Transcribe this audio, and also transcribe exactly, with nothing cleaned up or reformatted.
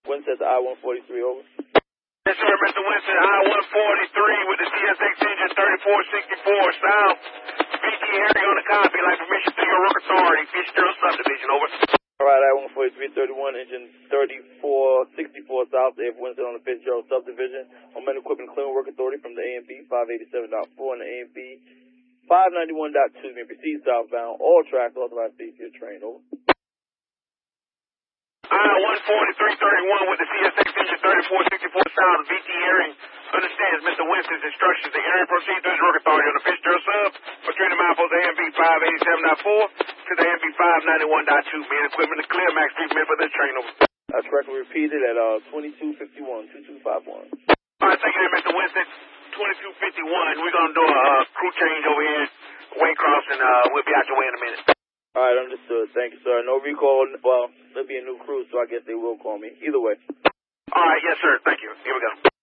Winston at the I one forty-three, over. Yes, sir, Mister Winston, I one forty-three with the C S X engine thirty-four sixty-four south. B T Harry on the copy, like permission to your work authority, Fitzgerald subdivision, over. All right, I one forty-three thirty-one, engine thirty-four sixty-four south, Air Winston on the Fitzgerald subdivision. Momentum Equipment Clean Work Authority from the A M B five eighty-seven point four and the A M B five ninety-one point two, may proceed southbound. All tracks authorized to your train, over. I one forty-three thirty-one with the C S X engine thirty-four sixty-four south. V T Herring understands Mister Winston's instructions. The area proceed through his work authority on the Fitzgerald sub for three hundred mile post A M B five eighty-seven point four to the A M B five ninety-one point two. Man, equipment to clear. Max three men for this train, over. That's correctly repeated at uh, twenty-two fifty-one, twenty-two fifty-one. All right, thank you there, Mister Winston. twenty-two fifty-one. We're going to do a uh, crew change over here, Waycross, and uh, we'll be out your way in a minute. All right, understood. Thank you, sir. No recall. Well, there'll be a new crew, so I guess they will call me. Either way. All right, yes, sir. Thank you. Here we go.